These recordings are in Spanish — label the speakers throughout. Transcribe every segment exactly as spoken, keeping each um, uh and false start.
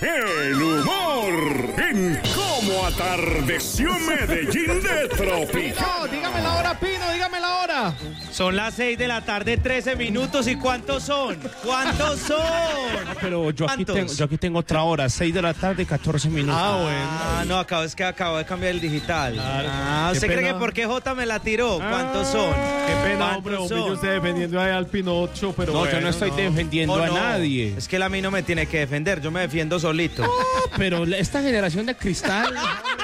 Speaker 1: el humor en Cómo Atardeció Medellín de Tropical.
Speaker 2: No, dígame la hora, Pino, dígame la hora.
Speaker 3: Son las seis de la tarde, trece minutos. ¿Y cuántos son? ¿Cuántos son?
Speaker 4: Pero yo aquí,
Speaker 3: ¿Cuántos?
Speaker 4: tengo, yo aquí tengo otra hora, seis de la tarde, catorce minutos.
Speaker 2: Ah, bueno.
Speaker 3: Ah, no, acabo, es que acabo de cambiar el digital.
Speaker 2: Claro.
Speaker 3: Ah,
Speaker 2: Qué
Speaker 3: ¿usted
Speaker 2: pena.
Speaker 3: cree que por qué J me la tiró? ¿Cuántos son?
Speaker 2: Qué pena, hombre,
Speaker 3: ¿Cuántos
Speaker 2: Bombillo,
Speaker 3: son?
Speaker 2: usted defendiendo ahí al Pinocho, pero
Speaker 4: No,
Speaker 2: bueno,
Speaker 4: yo no estoy defendiendo
Speaker 3: ¿O
Speaker 4: a
Speaker 3: no?
Speaker 4: nadie.
Speaker 3: Es que él a mí no me tiene que defender, yo me defiendo solito.
Speaker 4: Pero la- esta generación de cristal.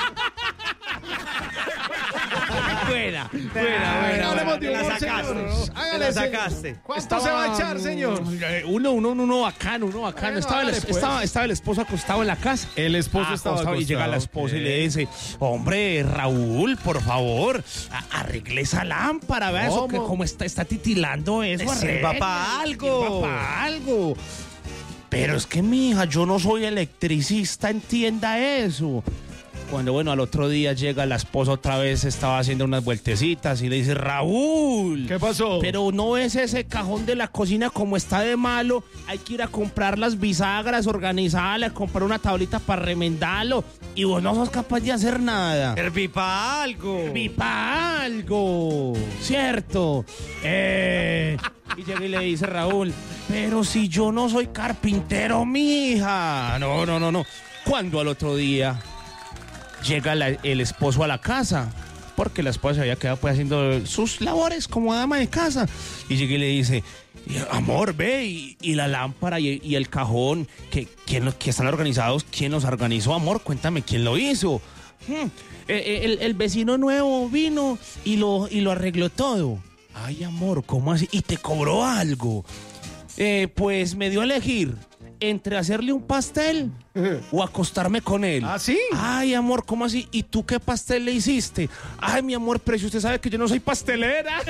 Speaker 3: Buena, buena,
Speaker 2: Bueno,
Speaker 3: buena.
Speaker 2: hablemos de
Speaker 3: Te la
Speaker 2: humor,
Speaker 3: sacaste.
Speaker 2: señor.
Speaker 3: Te
Speaker 2: Hágale,
Speaker 3: la
Speaker 2: señor.
Speaker 3: sacaste.
Speaker 2: ¿Cuánto se va a echar, señor?
Speaker 4: Eh, Uno, uno, uno, uno bacano, uno bacano.
Speaker 2: Bueno,
Speaker 4: estaba, el,
Speaker 2: hágale, pues.
Speaker 4: estaba, estaba el esposo acostado en la casa.
Speaker 2: El esposo
Speaker 4: Ah,
Speaker 2: estaba
Speaker 4: acostado, y llega la
Speaker 2: acostado,
Speaker 4: esposa y
Speaker 2: ok.
Speaker 4: le dice: hombre, Raúl, por favor, a- arregle esa lámpara, vea eso,
Speaker 2: ¿Cómo?
Speaker 4: que como está, está titilando eso.
Speaker 3: Sirva
Speaker 4: arregle,
Speaker 3: pa' algo.
Speaker 4: sirva pa' algo. Pero es que, mija, yo no soy electricista, entienda eso. Cuando, bueno, al otro día llega la esposa otra vez, estaba haciendo unas vueltecitas y le dice: Raúl,
Speaker 2: ¿Qué pasó?
Speaker 4: pero no es ese cajón de la cocina como está de malo. Hay que ir a comprar las bisagras, organizarlas, comprar una tablita para remendarlo. Y vos no sos capaz de hacer nada.
Speaker 3: Serví pa' algo.
Speaker 4: ¡Vi pa' algo! ¿Cierto? Eh, y llega y le dice Raúl: pero si yo no soy carpintero, mija. No, no, no, no. Cuando al otro día llega la- el esposo a la casa, porque la esposa se había quedado pues haciendo sus labores como dama de casa, y llega y le dice: amor, ve, y, y la lámpara y, y el cajón, que, ¿quién los, que están organizados? ¿Quién los organizó, amor? Cuéntame, ¿quién lo hizo? Hmm, eh, eh, el, el vecino nuevo vino y lo, y lo arregló todo. Ay, amor, ¿cómo así? ¿Y te cobró algo? Eh, pues me dio a elegir entre hacerle un pastel o acostarme con él.
Speaker 2: ¿Ah, sí?
Speaker 4: Ay, amor, ¿cómo así? ¿Y tú qué pastel le hiciste? Ay, mi amor, pero si usted sabe que yo no soy pastelera.